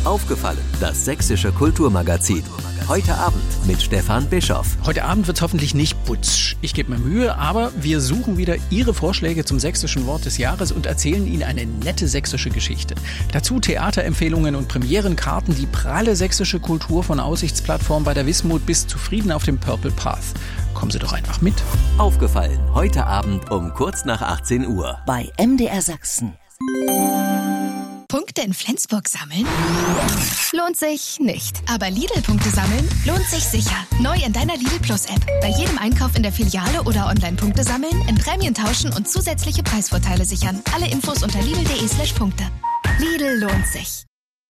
Aufgefallen, das sächsische Kulturmagazin. Heute Abend mit Stefan Bischoff. Heute Abend wird's hoffentlich nicht putsch. Ich gebe mir Mühe, aber wir suchen wieder Ihre Vorschläge zum sächsischen Wort des Jahres und erzählen Ihnen eine nette sächsische Geschichte. Dazu Theaterempfehlungen und Premierenkarten, die pralle sächsische Kultur von Aussichtsplattform bei der Wismut bis zu Frieden auf dem Purple Path. Kommen Sie doch einfach mit. Aufgefallen, heute Abend um kurz nach 18 Uhr. Bei MDR Sachsen. Punkte in Flensburg sammeln? Lohnt sich nicht. Aber Lidl-Punkte sammeln lohnt sich sicher. Neu in deiner Lidl Plus-App. Bei jedem Einkauf in der Filiale oder Online-Punkte sammeln, in Prämien tauschen und zusätzliche Preisvorteile sichern. Alle Infos unter lidl.de/Punkte. Lidl lohnt sich.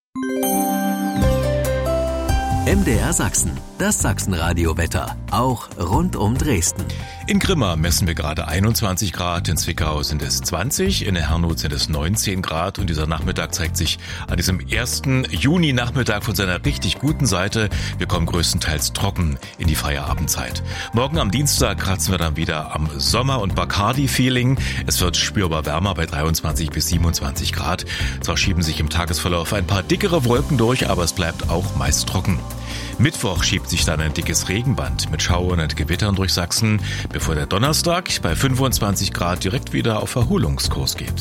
MDR Sachsen, das Sachsenradio-Wetter, auch rund um Dresden. In Grimma messen wir gerade 21 Grad, in Zwickau sind es 20, in Herrnhut sind es 19 Grad und dieser Nachmittag zeigt sich an diesem 1. Juni-Nachmittag von seiner richtig guten Seite. Wir kommen größtenteils trocken in die Feierabendzeit. Morgen am Dienstag kratzen wir dann wieder am Sommer- und Bacardi-Feeling. Es wird spürbar wärmer bei 23 bis 27 Grad. Zwar schieben sich im Tagesverlauf ein paar dickere Wolken durch, aber es bleibt auch meist trocken. Mittwoch schiebt sich dann ein dickes Regenband mit Schauern und Gewittern durch Sachsen, bevor der Donnerstag bei 25 Grad direkt wieder auf Erholungskurs geht.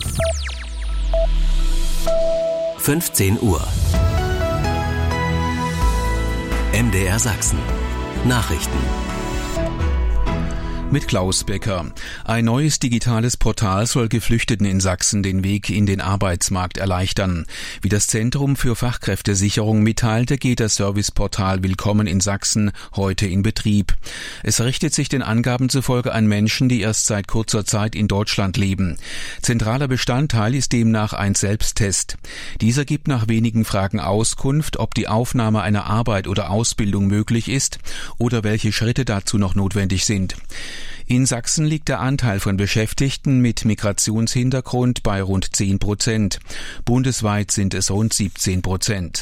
15 Uhr. MDR Sachsen. Nachrichten. Mit Klaus Becker. Ein neues digitales Portal soll Geflüchteten in Sachsen den Weg in den Arbeitsmarkt erleichtern. Wie das Zentrum für Fachkräftesicherung mitteilte, geht das Serviceportal Willkommen in Sachsen heute in Betrieb. Es richtet sich den Angaben zufolge an Menschen, die erst seit kurzer Zeit in Deutschland leben. Zentraler Bestandteil ist demnach ein Selbsttest. Dieser gibt nach wenigen Fragen Auskunft, ob die Aufnahme einer Arbeit oder Ausbildung möglich ist oder welche Schritte dazu noch notwendig sind. In Sachsen liegt der Anteil von Beschäftigten mit Migrationshintergrund bei rund 10%. Bundesweit sind es rund 17%.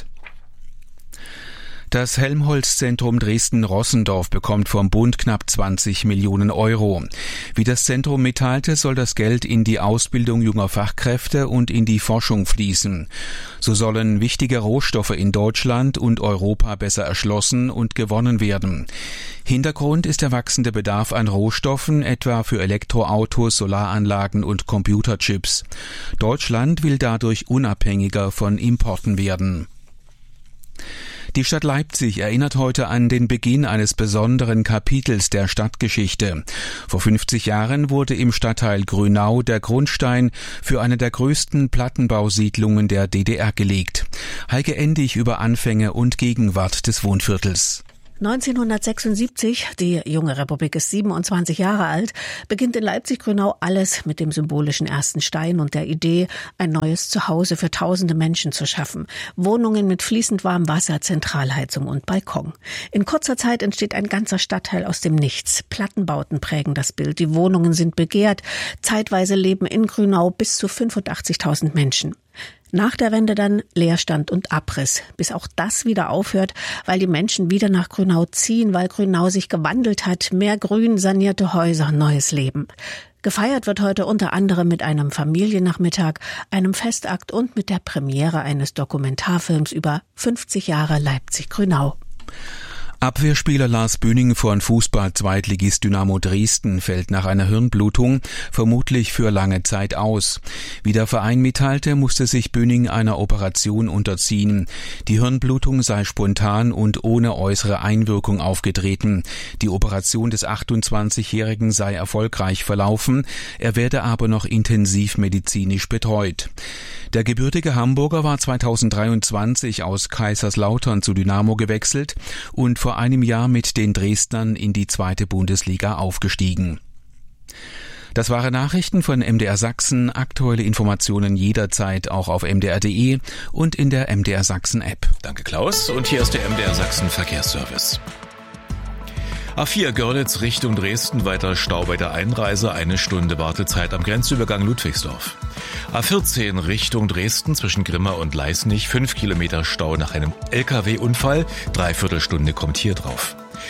Das Helmholtz-Zentrum Dresden-Rossendorf bekommt vom Bund knapp 20 Millionen Euro. Wie das Zentrum mitteilte, soll das Geld in die Ausbildung junger Fachkräfte und in die Forschung fließen. So sollen wichtige Rohstoffe in Deutschland und Europa besser erschlossen und gewonnen werden. Hintergrund ist der wachsende Bedarf an Rohstoffen, etwa für Elektroautos, Solaranlagen und Computerchips. Deutschland will dadurch unabhängiger von Importen werden. Die Stadt Leipzig erinnert heute an den Beginn eines besonderen Kapitels der Stadtgeschichte. Vor 50 Jahren wurde im Stadtteil Grünau der Grundstein für eine der größten Plattenbausiedlungen der DDR gelegt. Heike Endig über Anfänge und Gegenwart des Wohnviertels. 1976, die junge Republik ist 27 Jahre alt, beginnt in Leipzig-Grünau alles mit dem symbolischen ersten Stein und der Idee, ein neues Zuhause für tausende Menschen zu schaffen. Wohnungen mit fließend warmem Wasser, Zentralheizung und Balkon. In kurzer Zeit entsteht ein ganzer Stadtteil aus dem Nichts. Plattenbauten prägen das Bild, die Wohnungen sind begehrt. Zeitweise leben in Grünau bis zu 85.000 Menschen. Nach der Wende dann Leerstand und Abriss, bis auch das wieder aufhört, weil die Menschen wieder nach Grünau ziehen, weil Grünau sich gewandelt hat, mehr Grün, sanierte Häuser, neues Leben. Gefeiert wird heute unter anderem mit einem Familiennachmittag, einem Festakt und mit der Premiere eines Dokumentarfilms über 50 Jahre Leipzig-Grünau. Abwehrspieler Lars Bühning von Fußball-Zweitligist Dynamo Dresden fällt nach einer Hirnblutung vermutlich für lange Zeit aus. Wie der Verein mitteilte, musste sich Bühning einer Operation unterziehen. Die Hirnblutung sei spontan und ohne äußere Einwirkung aufgetreten. Die Operation des 28-Jährigen sei erfolgreich verlaufen, er werde aber noch intensiv medizinisch betreut. Der gebürtige Hamburger war 2023 aus Kaiserslautern zu Dynamo gewechselt und vor einem Jahr mit den Dresdnern in die 2. Bundesliga aufgestiegen. Das waren Nachrichten von MDR Sachsen. Aktuelle Informationen jederzeit auch auf mdr.de und in der MDR Sachsen App. Danke Klaus und hier ist der MDR Sachsen Verkehrsservice. A4 Görlitz Richtung Dresden, weiter Stau bei der Einreise, 1 Stunde Wartezeit am Grenzübergang Ludwigsdorf. A14 Richtung Dresden zwischen Grimma und Leisnig, 5 Kilometer Stau nach einem LKW-Unfall, 3/4 Stunde kommt hier drauf.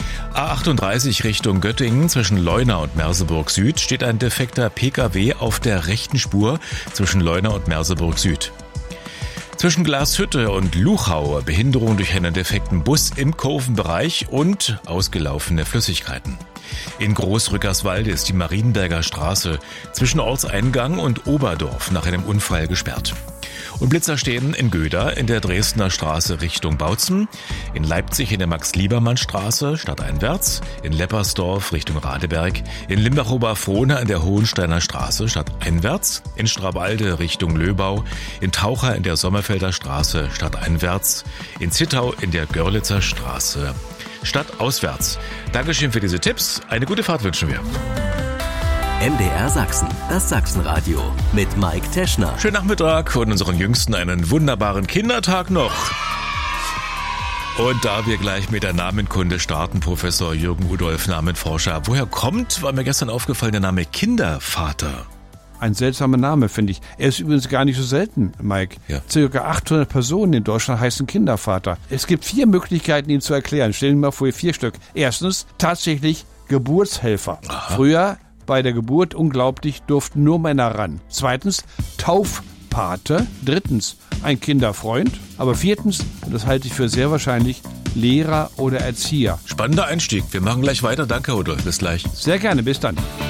A38 Richtung Göttingen zwischen Leuna und Merseburg Süd steht ein defekter Pkw auf der rechten Spur zwischen Leuna und Merseburg Süd. Zwischen Glashütte und Luchau Behinderung durch einen defekten Bus im Kurvenbereich und ausgelaufene Flüssigkeiten. In Großrückerswalde ist die Marienberger Straße zwischen Ortseingang und Oberdorf nach einem Unfall gesperrt. Und Blitzer stehen in Göda in der Dresdner Straße Richtung Bautzen, in Leipzig in der Max-Liebermann-Straße stadteinwärts, in Leppersdorf Richtung Radeberg, in Limbach-Oberfrohna in der Hohensteiner Straße stadteinwärts, in Strabalde Richtung Löbau, in Taucher in der Sommerfelder Straße stadteinwärts, in Zittau in der Görlitzer Straße stadtauswärts. Dankeschön für diese Tipps. Eine gute Fahrt wünschen wir. MDR Sachsen, das Sachsenradio mit Mike Teschner. Schönen Nachmittag und unseren Jüngsten einen wunderbaren Kindertag noch. Und da wir gleich mit der Namenkunde starten, Professor Jürgen Udolf, Namenforscher. Woher war mir gestern aufgefallen, der Name Kindervater? Ein seltsamer Name, finde ich. Er ist übrigens gar nicht so selten, Mike. Ja. Circa 800 Personen in Deutschland heißen Kindervater. Es gibt 4 Möglichkeiten, ihn zu erklären. Stellen wir mal vor, 4 Stück. Erstens, tatsächlich Geburtshelfer. Aha. Früher bei der Geburt, unglaublich, durften nur Männer ran. Zweitens, Taufpate. Drittens, ein Kinderfreund. Aber viertens, und das halte ich für sehr wahrscheinlich, Lehrer oder Erzieher. Spannender Einstieg. Wir machen gleich weiter. Danke, Rudolf. Bis gleich. Sehr gerne. Bis dann.